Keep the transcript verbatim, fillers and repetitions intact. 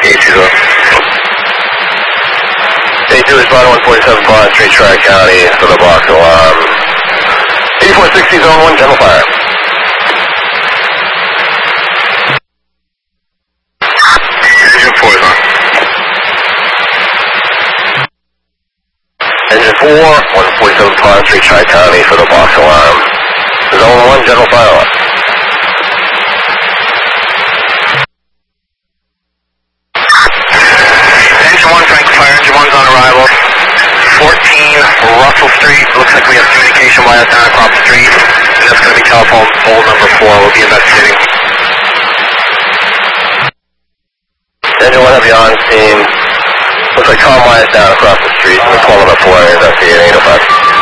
eight two zero. eight two is Bravo one forty-seven Pond Street, Tri-County for the box alarm. eighty-four sixty, zone one, general fire. Engine four is on. Engine four, one forty-seven Pond Street, Tri-County for the box alarm. Zone one, general fire alarm. Engine one, Franklin Fire, engine one's on arrival. fourteen Russell Street, looks like we have communication wires down across the street. And that's going to be telephone pole number four, we'll be investigating. Engine one, have you on scene. Looks like comm wires down across the street, we'll call number four, investigating eight oh five.